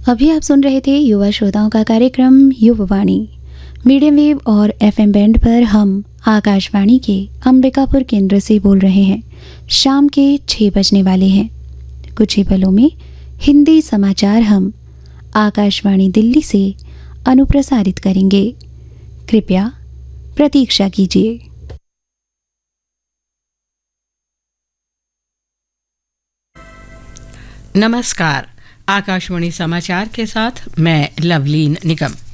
अभी आप सुन रहे थे युवा श्रोताओं का कार्यक्रम युववाणी। मीडियम वेव और एफएम बैंड पर हम आकाशवाणी के अंबिकापुर केंद्र से बोल रहे हैं। शाम के 6 बजने वाले हैं। कुछ ही पलों में हिंदी समाचार हम आकाशवाणी दिल्ली से अनुप्रसारित करेंगे। कृपया प्रतीक्षा कीजिए। नमस्कार, आकाशवाणी समाचार के साथ मैं लवलीन निगम।